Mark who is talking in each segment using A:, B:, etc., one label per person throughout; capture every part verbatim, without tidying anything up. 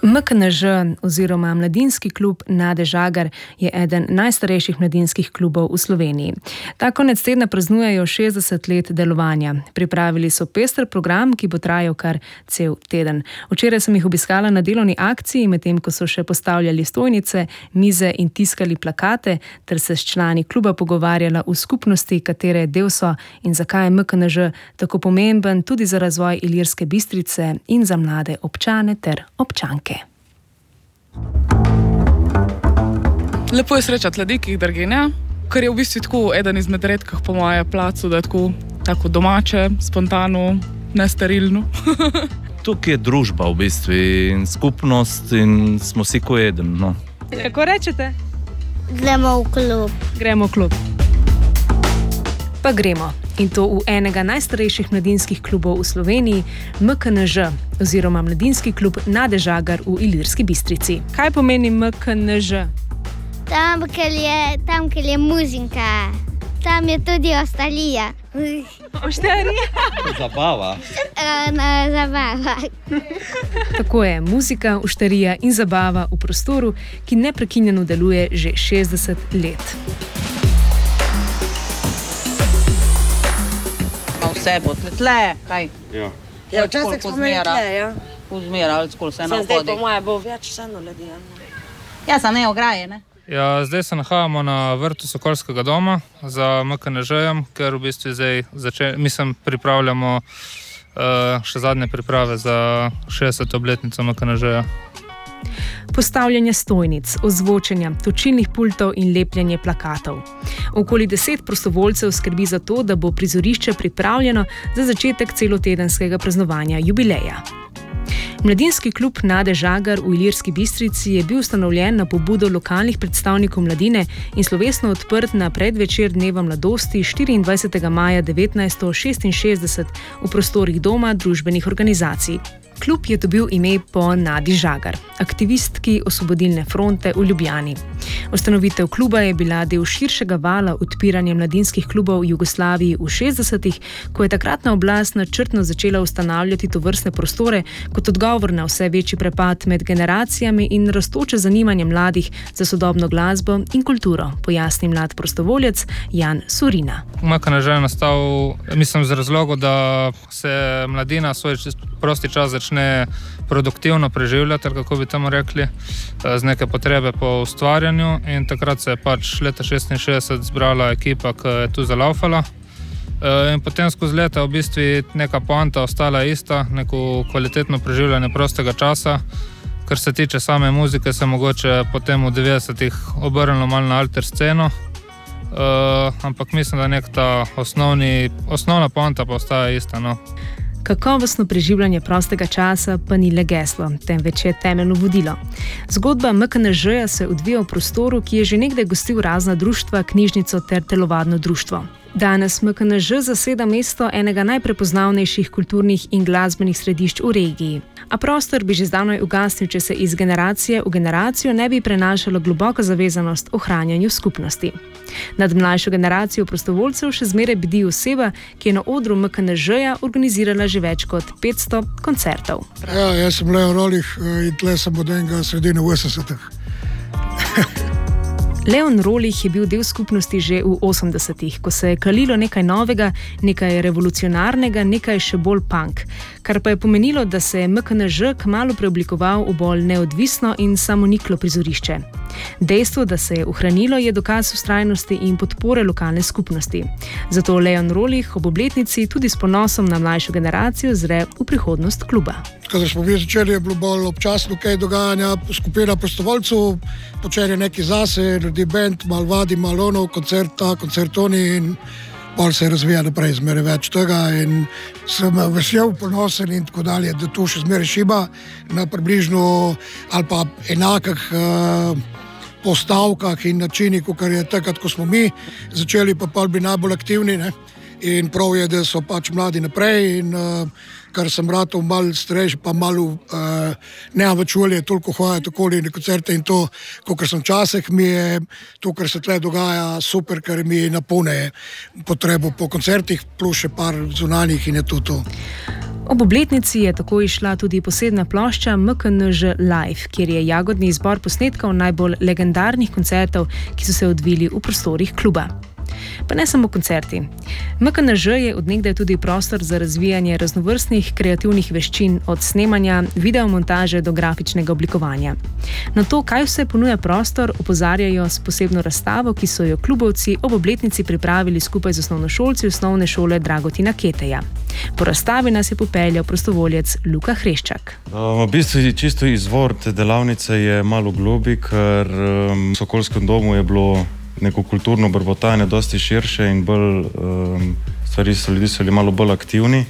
A: M K N Ž oziroma Mladinski klub Nade Žagar je eden najstarejših mladinskih klubov v Sloveniji. Ta konec tedna praznujejo šestdeset let delovanja. Pripravili so pester program, ki bo trajal kar cel teden. Včeraj sem jih obiskala na delovni akciji, medtem ko so še postavljali stojnice, mize in tiskali plakate, ter se s člani kluba pogovarjala v skupnosti, katere del so in zakaj je M K N Ž tako pomemben tudi za razvoj Ilirske Bistrice in za mlade občane ter občanke.
B: Lepo je srečati ljudi, ki jih drgenja, kar je v bistvu tako eden izmed redkih po moje placu, da je tako, tako domače, spontano, nesterilno.
C: Tukaj je družba v bistvu in skupnost in smo vsi ko eden. No.
A: Kako rečete?
D: Gremo v klub.
A: Gremo v klub. Pa gremo. In to v enega najstarejših mladinskih klubov v Sloveniji, M K N Ž oziroma Mladinski klub Nade Žagar v Ilirski Bistrici. Kaj pomeni M K N Ž?
D: Tam, kjer je, tam, kjer je muzika. Tam je tudi ostalija.
A: Oštarija?
C: Zabava.
D: Na zabava.
A: Tako je, muzika, oštarija in zabava v prostoru, ki neprekinjeno deluje že šestdeset let.
E: Vse bo tle, kaj?
F: Ja.
E: Ja, včasih smo imeli tle, ja. Uzmera, ali skoli se na vhodi. Zdaj po moje bo več vseeno ljudi. Ja, sa ne ograje, ne?
G: Ja, zdaj se nahajamo na vrtu Sokolskega doma za M K N Ž-jem, ker v bistvu zdaj zače, mislim, pripravljamo uh, še zadnje priprave za šestdeseto obletnico M K N Ž-ja.
A: Postavljanje stojnic, ozvočenja, točilnih pultov in lepljenje plakatov. Okoli deset prostovoljcev skrbi za to, da bo prizorišče pripravljeno za začetek celotedenskega praznovanja jubileja. Mladinski klub Nade Žagar v Ilirski Bistrici je bil ustanovljen na pobudo lokalnih predstavnikov mladine in slovesno odprt na predvečer Dneva mladosti štiriindvajsetega maja devetnajststo šestinšestdeset v prostorih Doma družbenih organizacij. Klub je dobil ime po Nadi Žagar, aktivistki Osvobodilne fronte v Ljubljani. Ustanovitev kluba je bila del širšega vala odpiranja mladinskih klubov v Jugoslaviji v šestdesetih, ko je takratna oblast načrtno začela ustanavljati tovrstne prostore kot odgovor na vse večji prepad med generacijami in rastoče zanimanje mladih za sodobno glasbo in kulturo, pojasni mlad prostovoljec Jan Surina.
G: M K N Ž je nastal, mislim, z razlogom, da se mladina svoj prosti čas začne produktivno preživljati, kako bi temu rekli, z neke potrebe po ustvarjanju, in takrat se je pač leta šestinšestdeset zbrala ekipa, ki je tu zalaufala. In potem skozi leta v bistvu neka poanta ostala ista, neko kvalitetno preživljanje prostega časa. Kar se tiče same muzike, se mogoče potem v devetdesetih obrnilo malo na alter sceno, uh, ampak mislim, da nek ta osnovni, osnovna poanta pa ostaja ista. No.
A: Kakovostno preživljanje prostega časa pa ni le geslo, temveč je temeljno vodilo. Zgodba M K N Ž-ja se odvija v prostoru, ki je že nekdaj gostil razna društva, knjižnico ter telovadno društvo. Danes M K N Ž zaseda mesto enega najprepoznavnejših kulturnih in glasbenih središč v regiji. A prostor bi že zdavnaj ugasnil, če se iz generacije v generacijo ne bi prenašalo globoko zavezanost ohranjanju skupnosti. Nad mlajšo generacijo prostovoljcev še zmeraj bdi oseba, ki je na odru M K N Ž-ja organizirala že več kot petsto koncertov.
H: Ja, jaz sem Leon Rolih in tle sem od enega sredine osemdesetih.
A: Leon Rolih je bil del skupnosti že v osemdesetih, ko se je kalilo nekaj novega, nekaj revolucionarnega, nekaj še bolj punk, kar pa je pomenilo, da se je M K N Ž kmalu preoblikoval v bolj neodvisno in samoniklo prizorišče. Dejstvo, da se je ohranilo, je dokaz vztrajnosti in podpore lokalne skupnosti. Zato Leon Rolih ob obletnici tudi s ponosom na mlajšo generacijo zre v prihodnost kluba.
H: Kadar smo mi začeli, je bilo bolj občasno kaj dogajanja, skupina prostovoljcev, počeli neki zase, naredi band, malo vadi, malo ono, koncert ta, koncert oni in bolj se razvija naprej, zmeraj več tega in sem vesel, ponosen in tako dalje, da to še zmeraj šiba na približno ali pa enakih uh, postavkah in načinih, kot je takrat, ko smo mi začeli, pa pa bi najbolj aktivni, ne? In prav je, da so pač mladi naprej in uh, kar sem ratov malo starejši, pa malo uh, ne več volje toliko hoditi okoli na koncerte in to, kot sem včasih, mi je to, kar se tle dogaja, super, ker mi napolne potrebo po koncertih, plus še par zunanjih in je to to.
A: Ob obletnici je tako išla tudi posebna plošča M K N Ž Live, kjer je jagodni izbor posnetkov najbolj legendarnih koncertov, ki so se odvili v prostorih kluba. Pa ne samo koncerti. M K N Ž je od nekdaj tudi prostor za razvijanje raznovrstnih kreativnih veščin, od snemanja, videomontaže do grafičnega oblikovanja. Na to, kaj vse ponuja prostor, opozarjajo s posebno razstavo, ki so jo klubovci ob obletnici pripravili skupaj z osnovnošolci osnovne šole Dragotina Keteja. Po razstavi nas je popeljal prostovoljec Luka Hreščak.
F: V bistvu čisto izvor te delavnice je malo globi, ker v Sokolskem domu je bilo neko kulturno brbotanje dosti širše in bolj um, stvari so, ljudi so bili malo bolj aktivni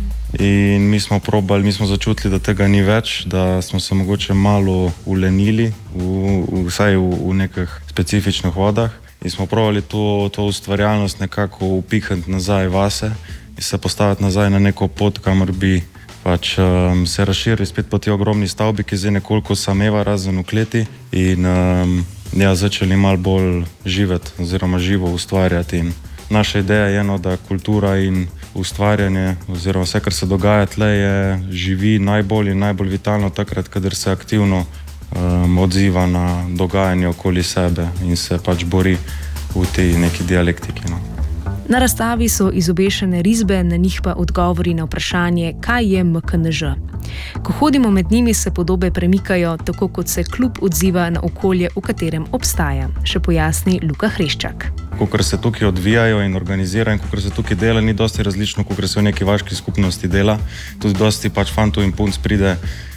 F: in mi smo probali, mi smo začutili, da tega ni več, da smo se mogoče malo ulenili, v, v, vsaj v, v nekih specifičnih vodah in smo probali to, to ustvarjalnost nekako upihniti nazaj vase in se postaviti nazaj na neko pot, kamor bi pač um, se razširili spet po tej ogromni stavbi, ki zdaj nekoliko sameva razen v kleti in um, ja, začeli malo bolj živeti oziroma živo ustvarjati. In naša ideja je eno, da kultura in ustvarjanje oziroma vse, kar se dogaja tle, je živi najbolj in najbolj vitalno takrat, kadar se aktivno um, odziva na dogajanje okoli sebe in se pač bori v tej neki dialektiki. No.
A: Na razstavi so izobešene risbe, na njih pa odgovori na vprašanje, kaj je M K N Ž. Ko hodimo med njimi, se podobe premikajo, tako kot se klub odziva na okolje, v katerem obstaja, še pojasni Luka Hreščak.
F: Kakor se tukaj odvijajo in organizira in kakor se tukaj dela, ni dosti različno, kakor se v neki vaški skupnosti dela. Tudi dosti pač fantov in punc pride,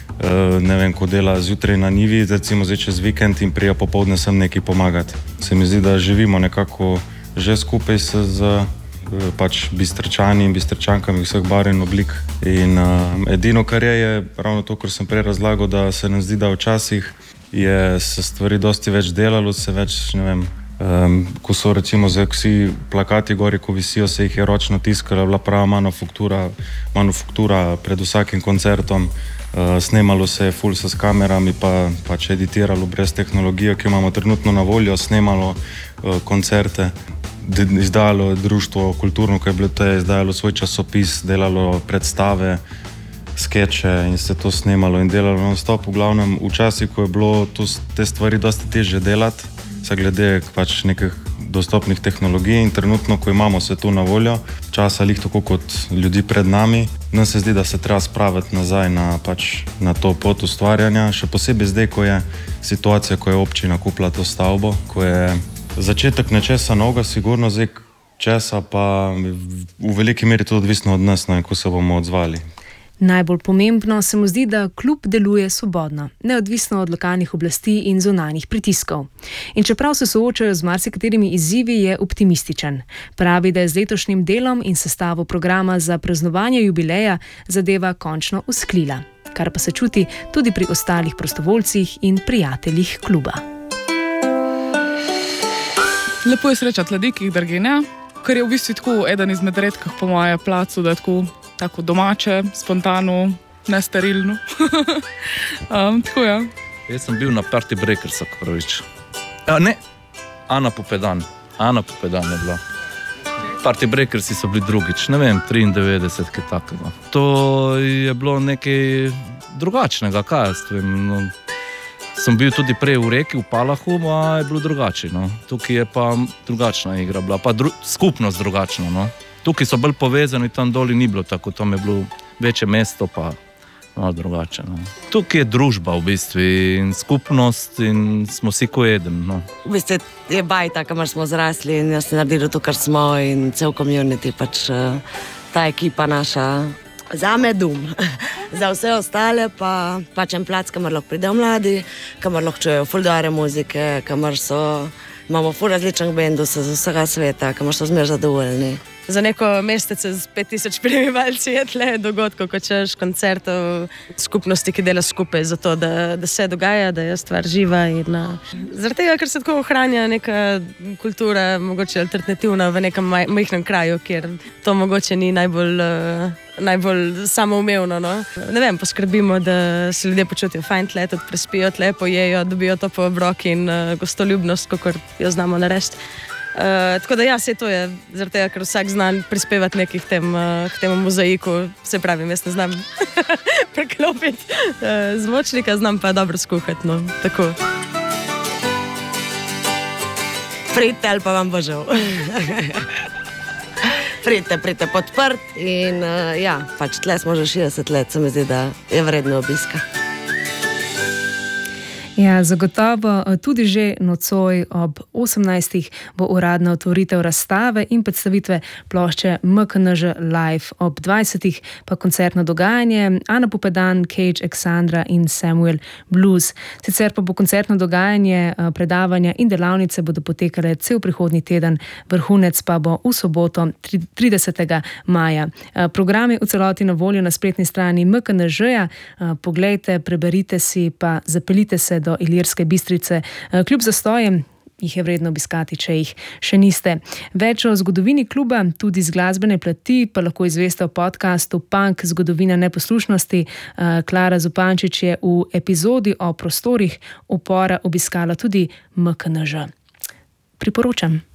F: ne vem, ko dela zjutraj na njivi, recimo zdaj čez vikend in prija popoldne sem nekaj pomagati. Se mi zdi, da živimo nekako že skupaj se z pač bistrčani in bistrčankami vseh barv in oblik. In uh, edino, kar je, je ravno to, kar sem prej razlagal, da se nam zdi, da včasih je se stvari dosti več delalo, se več, ne vem, um, ko so recimo zdaj vsi plakati gori, ko visijo, se jih je ročno tiskala, bila prava manufaktura, manufaktura pred vsakim koncertom, uh, snemalo se je ful s kamerami, pa pač editiralo brez tehnologije, ki imamo trenutno na voljo, snemalo uh, koncerte. Izdajalo društvo kulturno, ko je bilo to, je izdajalo svoj časopis, delalo predstave, skeče in se to snemalo in delalo non-stop. V glavnem, včasih, ko je bilo to, te stvari dosti težje delati, se glede pač nekih dostopnih tehnologij in trenutno, ko imamo se tu na voljo, časa lih tako kot ljudi pred nami, nam se zdi, da se treba spraviti nazaj na, pač, na to pot ustvarjanja, še posebej zdaj, ko je situacija, ko je občina kupila to stavbo, ko je začetek nečesa novega, sigurno zdaj česa, pa v veliki meri to odvisno od nas, no, in ko se bomo odzvali.
A: Najbolj pomembno se mu zdi, da klub deluje svobodno, neodvisno od lokalnih oblasti in zunanjih pritiskov. In čeprav se soočajo z marsikaterimi izzivi, je optimističen. Pravi, da je z letošnjim delom in sestavo programa za praznovanje jubileja zadeva končno usklila, kar pa se čuti tudi pri ostalih prostovoljcih in prijateljih kluba.
B: Lepo je srečati ljudi, ki jih drginja, kar je v bistvu tako eden izmed redkih po moje placu, da je tako, tako domače, spontano, nesterilno. um, tako ja.
C: Jaz sem bil na Party Breakers, prvič. A ne, Ana Popedan. Ana Popedan je bila. Party Breakersi so bili drugič, ne vem, triindevetdeset, kaj takega. To je bilo nekaj drugačnega, kaj jaz vem, no. Sem bil tudi prej v Reki, v Palahu, a je bilo drugače. No. Tukaj je pa drugačna igra bila, pa dru skupnost drugačna. No. Tukaj so bolj povezani, tam doli ni bilo tako, tam je bilo večje mesto, pa malo drugače. No. Tukaj je družba v bistvu in skupnost in smo vsi ko eden. No.
I: V bistvu je bajta, kamor smo zrasli in jaz sem naredil to, kar smo in cel community, pač ta ekipa naša. Zame dom. Za vse ostale pa pač en plac, kamor lahko pridejo mladi, kamor lahko čujejo ful dobre muzike, kamor so, imamo ful različnih bendov z vsega sveta, kamor so zmer zadovoljni.
J: Za neko mestece z pet tisoč prebivalci je tle dogodkov, kot češ koncertov, skupnosti, ki dela skupaj za to, da, da se dogaja, da je stvar živa. In, uh, zaradi tega, ker se tako ohranja neka kultura, mogoče alternativna v nekem maj, majhnem kraju, kjer to mogoče ni najbolj, uh, najbolj samoumevno. No? Ne vem, poskrbimo, da se ljudje počutijo fajn tle, tudi prespijo tle, pojejo, dobijo to po obrok in uh, gostoljubnost, kakor jo znamo narediti. Uh, tako da ja, se to je, zaradi tega, ker vsak zna prispevati nekaj k, tem, uh, k temu mozaiku. Se pravi, jaz ne znam preklopiti uh, zvočnika, znam pa dobro skuhati. No, tako.
I: Pridite ali pa vam bo žal. Pridite, pridite podprt in uh, ja, pač tle smo že šestdeset let, se mi zdi, da je vredno obiska.
A: Ja, zagotovo tudi že nocoj ob osemnajstih bo uradna otvoritev razstave in predstavitve plošče M K N Ž Live, ob dvajsetih pa koncertno dogajanje Ana Pupedan, Cage, Aleksandra in Samuel Blues. Sicer pa bo koncertno dogajanje, predavanja in delavnice bodo potekale cel prihodnji teden, vrhunec pa bo v soboto tridesetega maja. Program je v celoti na voljo na spletni strani M K N Ž-ja. Poglejte, preberite si pa zapeljite se do Ilirske Bistrice. Kljub zastojem jih je vredno obiskati, če jih še niste. Več o zgodovini kluba, tudi z glasbene plati, pa lahko izveste v podcastu Punk zgodovina neposlušnosti. Klara Zupančič je v epizodi o prostorih upora obiskala tudi M K N Ž. Priporočam.